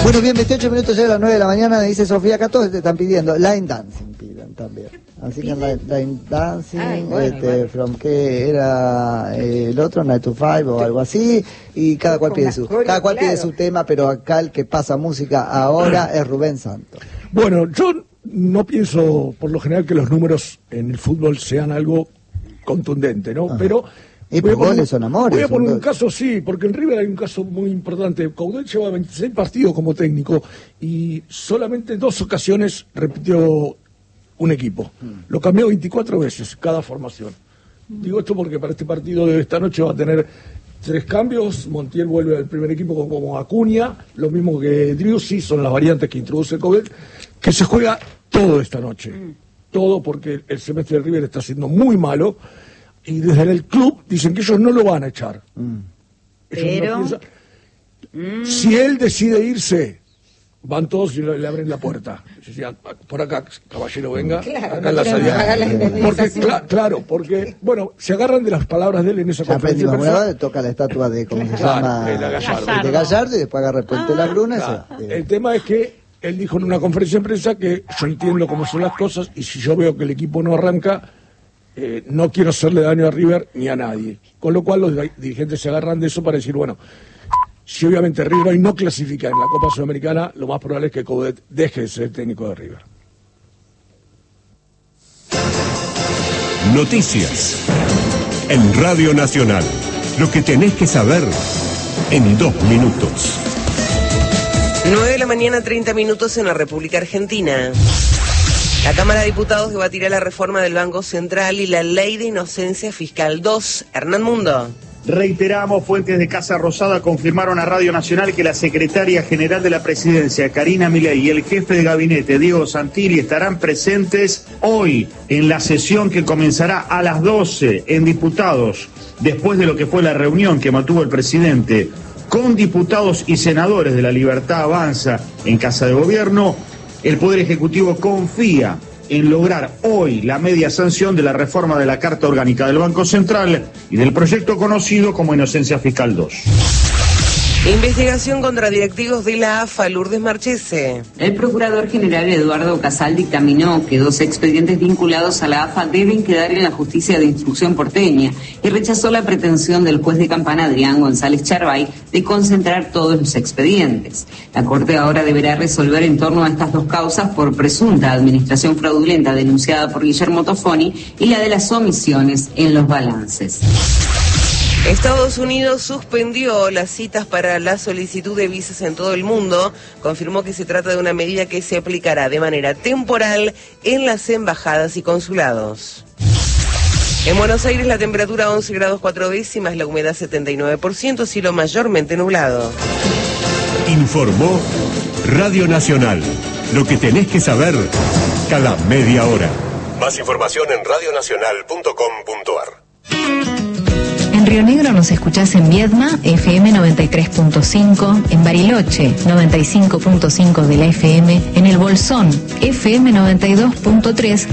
Bueno, bien, 28 minutos ya a las 9 de la mañana, me dice Sofía, acá todos te están pidiendo line dancing, piden también. Así que line dancing, from que era el otro, 9 to 5 o algo así, y cada cual pide su tema, pero acá el que pasa música ahora es Rubén Santos. Bueno, yo no pienso por lo general que los números en el fútbol sean algo contundente, ¿no? Pero y por goles son amores. Voy a poner un caso, sí, porque en River hay un caso muy importante. Coudet lleva 26 partidos como técnico y solamente 2 ocasiones repitió un equipo. Lo cambió 24 veces cada formación. Digo esto porque para este partido de esta noche va a tener 3 cambios. Montiel vuelve al primer equipo como Acuña, lo mismo que Driussi, son las variantes que introduce Coudet, que se juega todo esta noche. Todo porque el semestre de River está siendo muy malo. Y desde el club dicen que ellos no lo van a echar. Pero si él decide irse, van todos y le abren la puerta. Decían, por acá, caballero, venga, claro, acá en la salida. Porque, claro, porque, bueno, se agarran de las palabras de él en esa conferencia. Le toca la estatua de, ¿cómo se llama? De Gallardo, y después agarra el puente de la Bruna. El tema es que él dijo en una conferencia de prensa que yo entiendo cómo son las cosas y si yo veo que el equipo no arranca, no quiero hacerle daño a River ni a nadie. Con lo cual los dirigentes se agarran de eso para decir, bueno, si obviamente River hoy no clasifica en la Copa Sudamericana, lo más probable es que Coudet deje de ser el técnico de River. Noticias en Radio Nacional. Lo que tenés que saber en 2 minutos. 9 de la mañana, 30 minutos en la República Argentina. La Cámara de Diputados debatirá la reforma del Banco Central y la Ley de Inocencia Fiscal 2. Hernán Mundo. Reiteramos, fuentes de Casa Rosada confirmaron a Radio Nacional que la secretaria general de la Presidencia, Karina Milei, y el jefe de gabinete, Diego Santilli, estarán presentes hoy en la sesión que comenzará a las 12 en Diputados, después de lo que fue la reunión que mantuvo el presidente con diputados y senadores de La Libertad Avanza en Casa de Gobierno. El Poder Ejecutivo confía en lograr hoy la media sanción de la reforma de la Carta Orgánica del Banco Central y del proyecto conocido como Inocencia Fiscal 2. Investigación contra directivos de la AFA, Lourdes Marchese. El procurador general Eduardo Casal dictaminó que 2 expedientes vinculados a la AFA deben quedar en la justicia de instrucción porteña y rechazó la pretensión del juez de Campana, Adrián González Charbay, de concentrar todos los expedientes. La Corte ahora deberá resolver en torno a estas 2 causas por presunta administración fraudulenta denunciada por Guillermo Tofoni y la de las omisiones en los balances. Estados Unidos suspendió las citas para la solicitud de visas en todo el mundo. Confirmó que se trata de una medida que se aplicará de manera temporal en las embajadas y consulados. En Buenos Aires la temperatura 11 grados 4 décimas, la humedad 79%, cielo mayormente nublado. Informó Radio Nacional. Lo que tenés que saber cada media hora. Más información en radionacional.com.ar. En Río Negro nos escuchás en Viedma, FM 93.5, en Bariloche, 95.5 de la FM, en El Bolsón, FM 92.3,